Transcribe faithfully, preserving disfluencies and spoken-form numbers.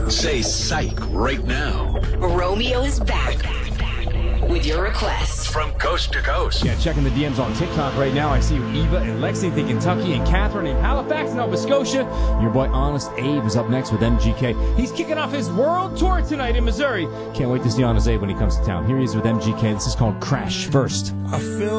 Say psych right now. Romeo is back with your requests. From coast to coast. Yeah, checking the D Ms on TikTok right now. I see Eva in Lexington, Kentucky, and Catherine in Halifax, Nova Scotia. Your boy Honest Abe is up next with M G K. He's kicking off his world tour tonight in Missouri. Can't wait to see Honest Abe when he comes to town. Here he is with M G K. This is called Crash First. I feel